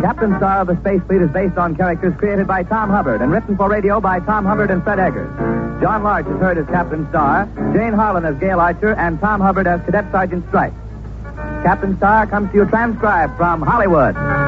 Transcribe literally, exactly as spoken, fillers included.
Captain Star of the Space Fleet is based on characters created by Tom Hubbard and written for radio by Tom Hubbard and Fred Eggers. John Larch is heard as Captain Star, Jane Harlan as Gail Archer, and Tom Hubbard as Cadet Sergeant Stripes. Captain Star comes to you transcribed from Hollywood.